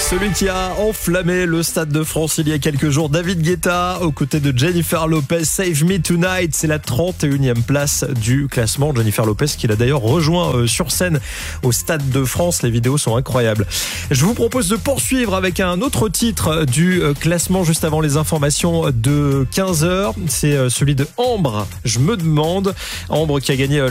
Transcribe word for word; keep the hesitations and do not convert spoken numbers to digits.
Celui qui a enflammé le Stade de France il y a quelques jours, David Guetta, aux côtés de Jennifer Lopez, Save Me Tonight. C'est la trente et unième place du classement. Jennifer Lopez qui l'a d'ailleurs rejoint sur scène au Stade de France. Les vidéos sont incroyables. Je vous propose de poursuivre avec un autre titre du classement juste avant les informations de quinze heures. C'est celui de Ambre. Je me demande. Ambre qui a gagné